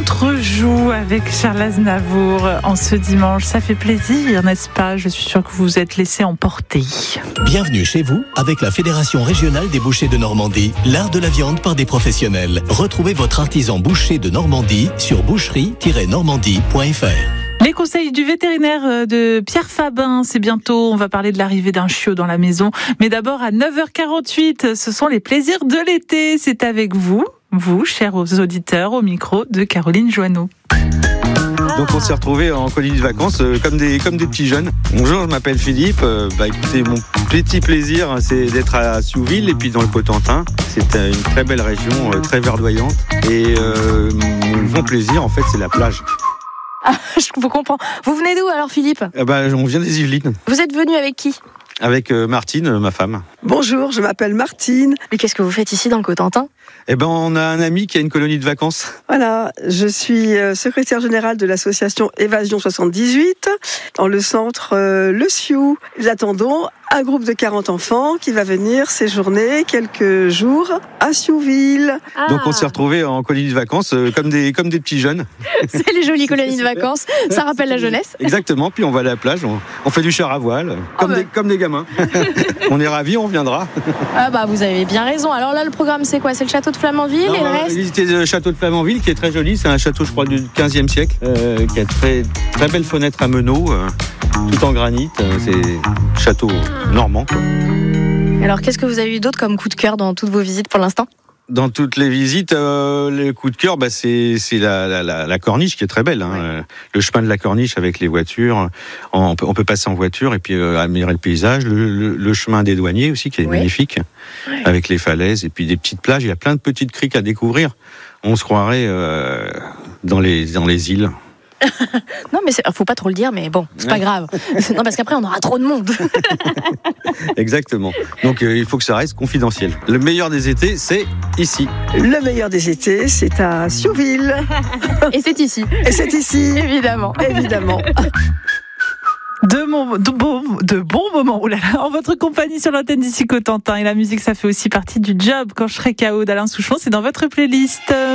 Contre-joue avec Charles Aznavour en ce dimanche. Ça fait plaisir, n'est-ce pas? Je suis sûre que vous vous êtes laissé emporter. Bienvenue chez vous avec la Fédération régionale des bouchers de Normandie, l'art de la viande par des professionnels. Retrouvez votre artisan boucher de Normandie sur boucherie-normandie.fr. Les conseils du vétérinaire de Pierre Fabin, c'est bientôt. On va parler de l'arrivée d'un chiot dans la maison. Mais d'abord, à 9h48, ce sont les plaisirs de l'été. C'est avec vous, chers auditeurs, au micro de Caroline Joanneau. Donc on s'est retrouvés en colonie de vacances comme des petits jeunes. Bonjour, je m'appelle Philippe. Écoutez, mon petit plaisir, c'est d'être à Siouville et puis dans le Cotentin. C'est une très belle région, très verdoyante. Et mon grand plaisir, en fait, c'est la plage. Ah, je vous comprends. Vous venez d'où alors, Philippe ? On vient des Yvelines. Vous êtes venu avec qui ? Avec Martine, ma femme. Bonjour, je m'appelle Martine. Mais qu'est-ce que vous faites ici dans le Cotentin ? On a un ami qui a une colonie de vacances. Voilà, je suis secrétaire générale de l'association Évasion 78 dans le centre Le Sioux. Nous attendons un groupe de 40 enfants qui va venir séjourner quelques jours à Siouville. Ah. Donc on s'est retrouvés en colonie de vacances comme des petits jeunes. C'est les jolies colonies de vacances, ça rappelle la jeunesse. Exactement, puis on va à la plage, on fait du char à voile, comme des gamins. On est ravis, on viendra. Ah bah vous avez bien raison. Alors là le programme c'est quoi ? C'est le château de Flamanville et le reste ? Visiter le château de Flamanville qui est très joli, c'est un château je crois du 15e siècle, qui a très, très belles fenêtres à meneaux, tout en granit, c'est château normand, quoi. Alors qu'est-ce que vous avez eu d'autre comme coup de cœur dans toutes vos visites pour l'instant ? Dans toutes les visites, le coup de cœur, c'est la corniche qui est très belle. Hein. Ouais. Le chemin de la corniche avec les voitures. On peut passer en voiture et puis admirer le paysage. Le chemin des douaniers aussi qui est magnifique, avec les falaises et puis des petites plages. Il y a plein de petites criques à découvrir. On se croirait dans les îles. Non mais faut pas trop le dire, mais bon, c'est pas grave. Non parce qu'après on aura trop de monde. Exactement. Donc il faut que ça reste confidentiel. Le meilleur des étés, c'est ici. Le meilleur des étés, c'est à Siouville. Et c'est ici. Et c'est ici. Évidemment. Évidemment. De bons moments en votre compagnie sur l'antenne d'ici Cotentin. Et la musique, ça fait aussi partie du job. Quand je serai KO d'Alain Souchon, c'est dans votre playlist.